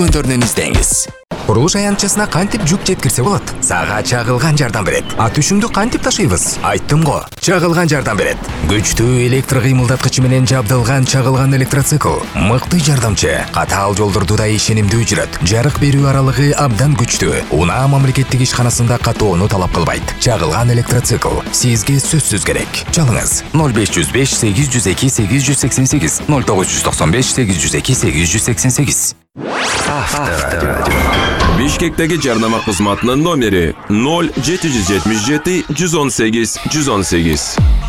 көргөндөрүнөн издеңиз. Курулуш аянтчасына кантип жүк жеткирсе болот? Сага чагылган жардам берет. Ат үшүңдү кантип ташыйбыз? Айттым го. Чагылган жардам берет. Күчтүү электр кыймылдаткычы менен жабдылган чагылган электроцикл мыкты жардамчы. Катаал жолдорду да ишенимдүү жүрөт. Жарык берүү аралыгы абдан күчтүү. Унаа мамлекеттик ишканасында катоону талап кылбайт. Чагылган электроцикл сизге сөзсүз керек. Чалыңыз 0505 802 888 0995 802 888. Авторадио. Бишкектеги жарнама кызматынын номери 0777 118 118.